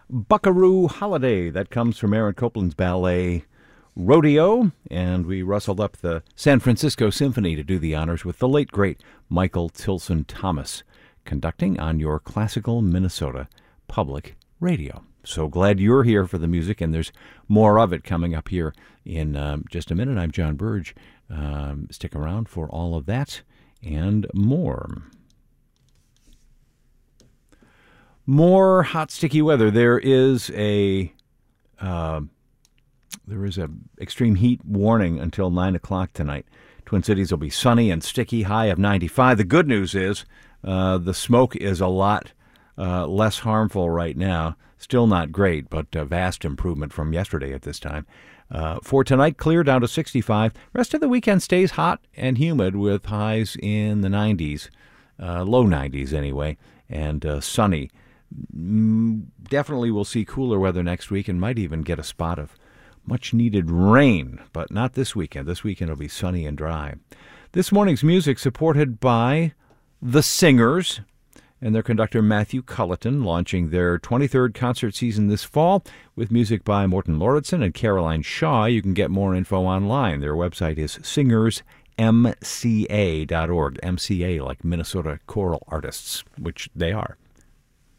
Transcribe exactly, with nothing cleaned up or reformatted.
Buckaroo Holiday. That comes from Aaron Copland's ballet Rodeo, and we rustled up the San Francisco Symphony to do the honors with the late, great Michael Tilson Thomas, conducting on your classical Minnesota public radio. So glad you're here for the music, and there's more of it coming up here in um, just a minute. I'm John Burge. Um, stick around for all of that and more. More hot, sticky weather. There is a uh, there is a extreme heat warning until nine o'clock tonight. Twin Cities will be sunny and sticky, high of ninety-five. The good news is uh, the smoke is a lot uh, less harmful right now. Still not great, but a vast improvement from yesterday at this time. Uh, for tonight, clear down to sixty-five. Rest of the weekend stays hot and humid with highs in the nineties, uh, low nineties anyway, and uh, sunny. Mm, definitely we'll see cooler weather next week and might even get a spot of much-needed rain, but not this weekend. This weekend will be sunny and dry. This morning's music supported by The Singers and their conductor Matthew Culleton, launching their twenty-third concert season this fall with music by Morton Lauritsen and Caroline Shaw. You can get more info online. Their website is singers m c a dot org. M C A like Minnesota Choral Artists, which they are.